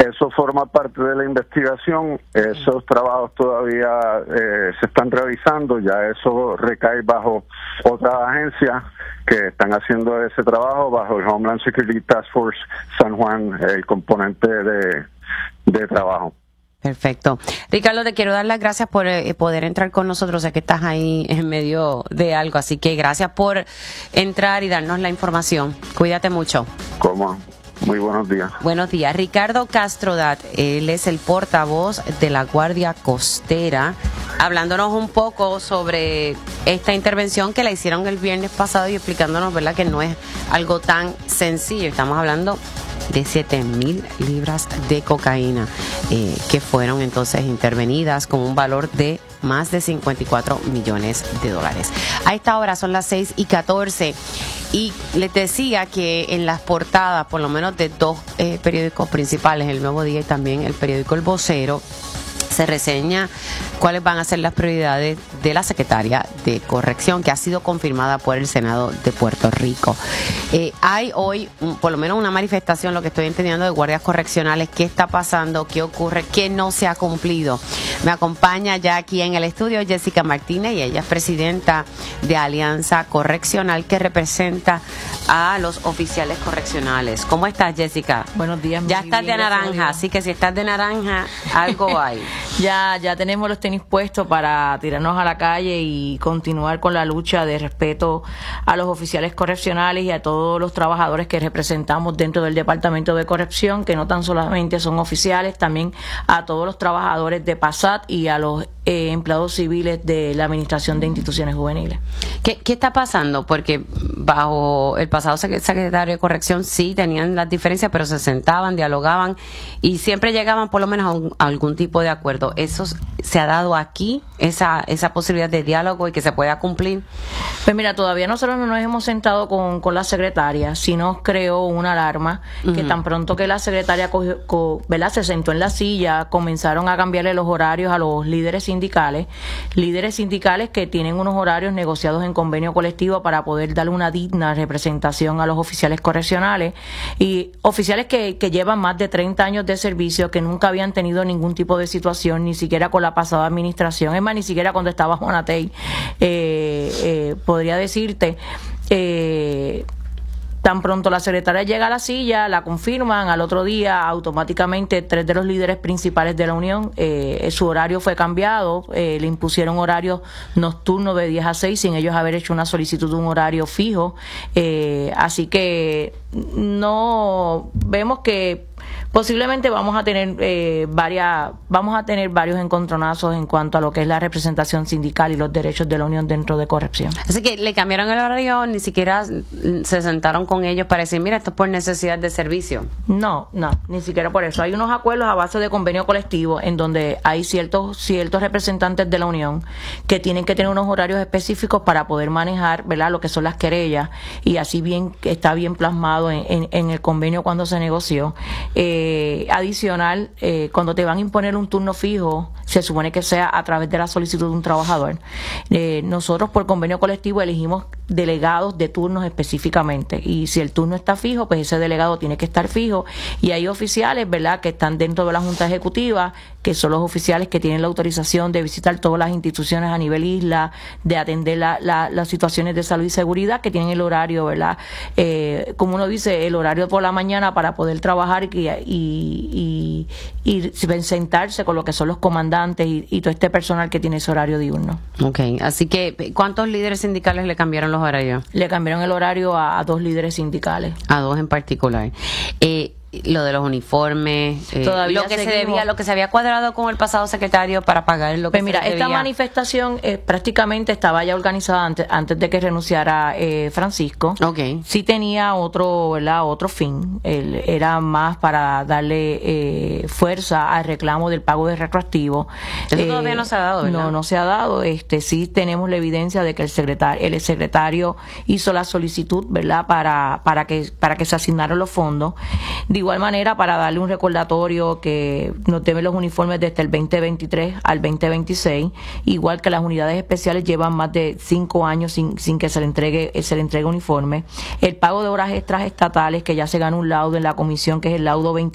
Eso forma parte de la investigación. Esos trabajos todavía se están realizando. Ya eso recae bajo otras agencias que están haciendo ese trabajo, bajo el Homeland Security Task Force San Juan, el componente de trabajo. Perfecto. Ricardo, te quiero dar las gracias por poder entrar con nosotros. Sé que estás ahí en medio de algo, así que gracias por entrar y darnos la información. Cuídate mucho. ¿Cómo? Muy buenos días. Buenos días. Ricardo Castrodat, él es el portavoz de la Guardia Costera, hablándonos un poco sobre esta intervención que la hicieron el viernes pasado y explicándonos, ¿verdad?, que no es algo tan sencillo. Estamos hablando de 7,000 libras de cocaína que fueron entonces intervenidas con un valor de más de $54 millones. A esta hora son las 6:14 y les decía que en las portadas, por lo menos de dos periódicos principales, El Nuevo Día y también el periódico El Vocero, se reseña cuáles van a ser las prioridades de la secretaria de Corrección, que ha sido confirmada por el Senado de Puerto Rico. Hay hoy, por lo menos, una manifestación, lo que estoy entendiendo, de guardias correccionales. ¿Qué está pasando? ¿Qué ocurre? ¿Qué no se ha cumplido? Me acompaña ya aquí en el estudio Jessica Martínez, y ella es presidenta de Alianza Correccional, que representa a los oficiales correccionales. ¿Cómo estás, Jessica? Buenos días. Ya estás de naranja, así que si estás de naranja, algo hay. Ya tenemos los tenis puestos para tirarnos a la calle y continuar con la lucha de respeto a los oficiales correccionales y a todos los trabajadores que representamos dentro del Departamento de Corrección, que no tan solamente son oficiales, también a todos los trabajadores de PASAT y a los empleados civiles de la Administración de Instituciones Juveniles. ¿Qué está pasando? Porque bajo el pasado secretario de Corrección sí tenían las diferencias, pero se sentaban, dialogaban y siempre llegaban por lo menos a algún tipo de acuerdo. ¿Eso se ha dado aquí, esa posibilidad de diálogo y que se pueda cumplir? Pues mira, todavía nosotros no nos hemos sentado con la secretaria. Sí nos creó una alarma que tan pronto que la secretaria ¿verdad?, se sentó en la silla, comenzaron a cambiarle los horarios a los líderes sindicales que tienen unos horarios negociados en convenio colectivo para poder darle una digna representación a los oficiales correccionales y oficiales que llevan más de 30 años de servicio, que nunca habían tenido ningún tipo de situación, ni siquiera con la pasada administración, es más, ni siquiera cuando estaba Juanatey, podría decirte. Tan pronto la secretaria llega a la silla, la confirman, al otro día automáticamente 3 de los líderes principales de la Unión, su horario fue cambiado, le impusieron horarios nocturnos de 10 a 6 sin ellos haber hecho una solicitud de un horario fijo, así que no vemos que posiblemente vamos a tener varios encontronazos en cuanto a lo que es la representación sindical y los derechos de la Unión dentro de Corrección. Así que le cambiaron el horario, ni siquiera se sentaron con ellos para decir, mira, esto es por necesidad de servicio. No, ni siquiera por eso. Hay unos acuerdos a base de convenio colectivo en donde hay ciertos representantes de la Unión que tienen que tener unos horarios específicos para poder manejar, ¿verdad?, lo que son las querellas, y así está bien plasmado en el convenio cuando se negoció. Adicional, cuando te van a imponer un turno fijo, se supone que sea a través de la solicitud de un trabajador. Nosotros por convenio colectivo elegimos delegados de turnos específicamente, y si el turno está fijo, pues ese delegado tiene que estar fijo, y hay oficiales, ¿verdad?, que están dentro de la Junta Ejecutiva, que son los oficiales que tienen la autorización de visitar todas las instituciones a nivel isla, de atender las situaciones de salud y seguridad, que tienen el horario, ¿verdad?, como uno dice, el horario por la mañana para poder trabajar y sentarse con lo que son los comandantes y todo este personal que tiene ese horario diurno. Okay, así que ¿cuántos líderes sindicales le cambiaron los horarios? Le cambiaron el horario a 2 líderes sindicales. A 2 en particular. Lo de los uniformes, lo que se había cuadrado con el pasado secretario para pagar lo que pues mira, se debía. Esta manifestación prácticamente estaba ya organizada antes de que renunciara Francisco. Okay. Sí tenía otro fin, era más para darle fuerza al reclamo del pago de retroactivo. Eso todavía no se ha dado, ¿verdad? No se ha dado. Sí tenemos la evidencia de que el secretario hizo la solicitud, ¿verdad?, para que se asignaran los fondos. De igual manera, para darle un recordatorio que nos deben los uniformes desde el 2023 al 2026, igual que las unidades especiales llevan más de 5 años sin que se le entregue uniforme. El pago de horas extras estatales, que ya se gana un laudo en la comisión, que es el laudo 20